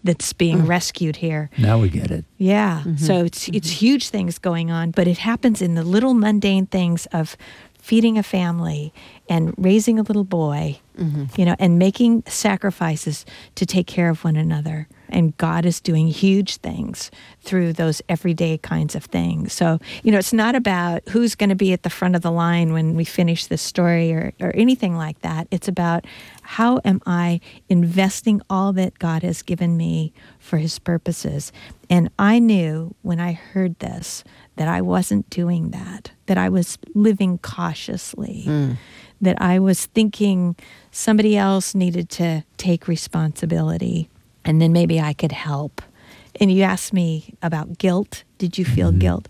that's being rescued here. Now we get it. Yeah. So it's huge things going on, but it happens in the little mundane things of feeding a family and raising a little boy, and making sacrifices to take care of one another. And God is doing huge things through those everyday kinds of things. So, it's not about who's going to be at the front of the line when we finish this story or anything like that. It's about how am I investing all that God has given me for his purposes. And I knew when I heard this that I wasn't doing that I was living cautiously, that I was thinking somebody else needed to take responsibility. And then maybe I could help. And you asked me about guilt. Did you feel guilt?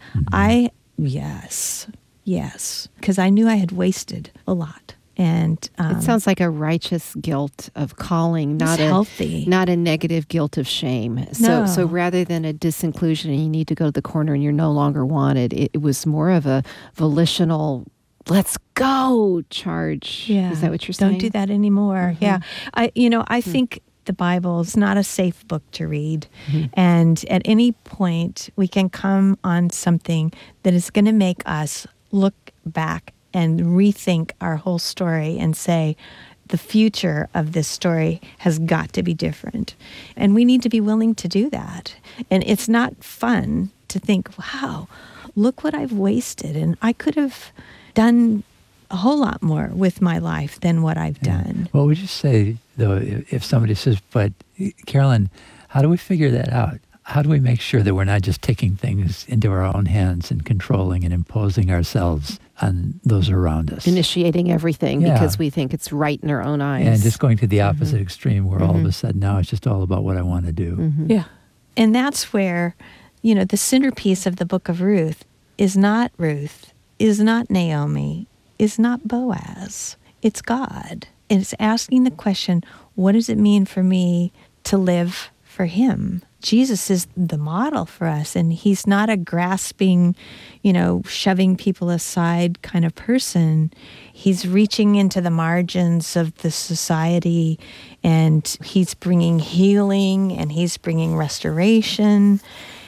Yes. Because I knew I had wasted a lot. And it sounds like a righteous guilt of calling, not a negative guilt of shame. So rather than a disinclusion and you need to go to the corner and you're no longer wanted, it was more of a volitional, let's go charge. Yeah. Is that what you're saying? Don't do that anymore. Yeah. I think the Bible is not a safe book to read. And at any point, we can come on something that is going to make us look back and rethink our whole story and say, the future of this story has got to be different. And we need to be willing to do that. And it's not fun to think, wow, look what I've wasted. And I could have done a whole lot more with my life than what I've done. What would you say, though, if somebody says, but Carolyn, how do we figure that out? How do we make sure that we're not just taking things into our own hands and controlling and imposing ourselves on those around us? Initiating everything because we think it's right in our own eyes. And just going to the opposite extreme where all of a sudden now it's just all about what I want to do. Yeah. And that's where, the centerpiece of the book of Ruth is not Naomi, is not Boaz. It's God. And it's asking the question, what does it mean for me to live for him? Jesus is the model for us, and he's not a grasping, shoving people aside kind of person. He's reaching into the margins of the society, and he's bringing healing, and he's bringing restoration.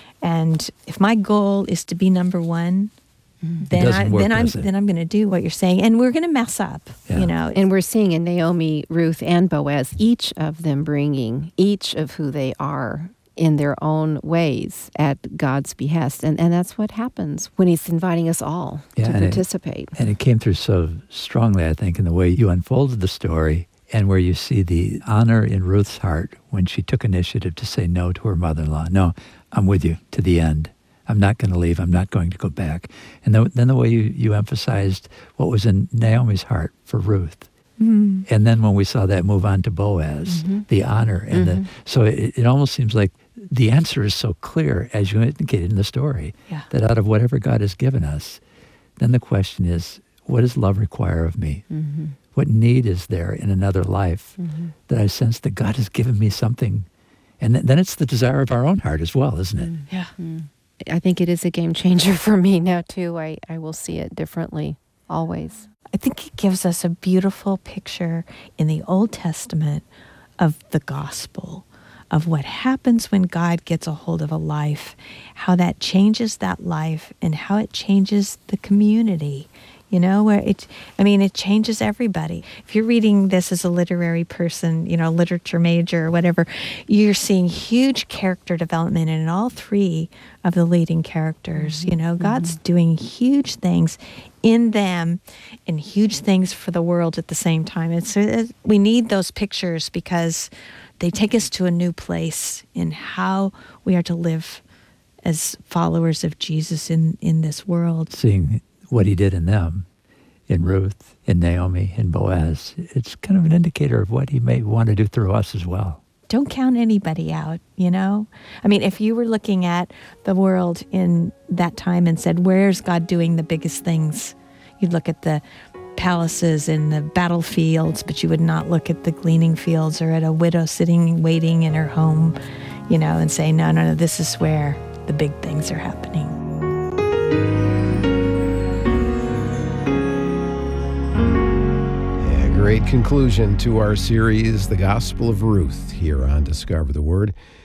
And if my goal is to be number one, then I'm going to do what you're saying, and we're going to mess up, And we're seeing in Naomi, Ruth, and Boaz, each of them bringing each of who they are in their own ways at God's behest. And that's what happens when he's inviting us all to participate. And it came through so strongly, I think, in the way you unfolded the story and where you see the honor in Ruth's heart when she took initiative to say no to her mother-in-law. No, I'm with you to the end. I'm not going to leave. I'm not going to go back. And then the way you emphasized what was in Naomi's heart for Ruth. And then when we saw that move on to Boaz, the honor. And so it almost seems like the answer is so clear, as you indicated in the story, that out of whatever God has given us, then the question is, what does love require of me? What need is there in another life that I sense that God has given me something? And then it's the desire of our own heart as well, isn't it? Yeah. I think it is a game changer for me now, too. I will see it differently, always. I think it gives us a beautiful picture in the Old Testament of the gospel, of what happens when God gets a hold of a life, how that changes that life and how it changes the community, where it changes everybody. If you're reading this as a literary person, literature major or whatever, you're seeing huge character development in all three of the leading characters. God's doing huge things in them and huge things for the world at the same time. We need those pictures because they take us to a new place in how we are to live as followers of Jesus in this world. Seeing what he did in them, in Ruth, in Naomi, in Boaz, it's kind of an indicator of what he may want to do through us as well. Don't count anybody out, if you were looking at the world in that time and said, where's God doing the biggest things? You'd look at the palaces and the battlefields, but you would not look at the gleaning fields or at a widow sitting, waiting in her home, and say, no, this is where the big things are happening. Great conclusion to our series, The Gospel of Ruth, here on Discover the Word.